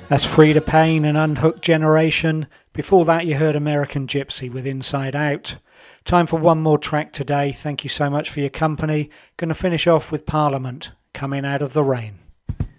That's Frida Payne and Unhooked Generation. Before that you heard American Gypsy with Inside Out. Time for one more track today. Thank you so much for your company. Going to finish off with Parliament, Coming Out of the Rain.